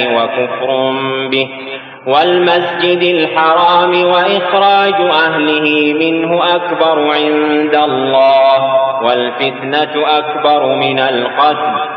بالله وكفر به والمسجد الحرام وإخراج أهله منه أكبر عند الله والفتنة أكبر من القتل